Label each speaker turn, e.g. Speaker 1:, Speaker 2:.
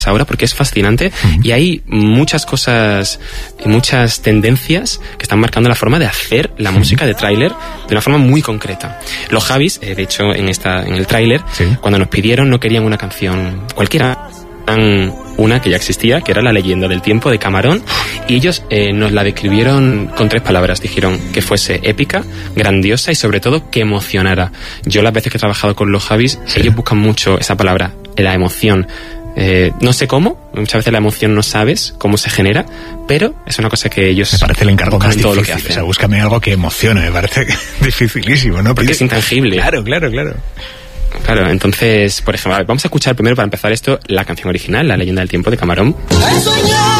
Speaker 1: ahora porque es fascinante y hay muchas cosas y muchas tendencias que están marcando la forma de hacer la música de tráiler de una forma muy concreta. Los Javis, de hecho, en el tráiler, cuando nos pidieron, no querían una canción cualquiera, una que ya existía, que era La leyenda del tiempo de Camarón, y ellos nos la describieron con 3 palabras. Dijeron que fuese épica, grandiosa y sobre todo que emocionara. Yo las veces que he trabajado con los Javis, ellos buscan mucho esa palabra, la emoción. No sé cómo, muchas veces la emoción no sabes cómo se genera, pero es una cosa que ellos...
Speaker 2: Me parece el encargo más difícil,
Speaker 1: lo que hacen.
Speaker 2: O sea, búscame algo que emocione, me parece dificilísimo, ¿no?
Speaker 1: Porque es intangible. Claro, entonces, por ejemplo, vamos a escuchar primero, para empezar esto, la canción original, La leyenda del tiempo de Camarón.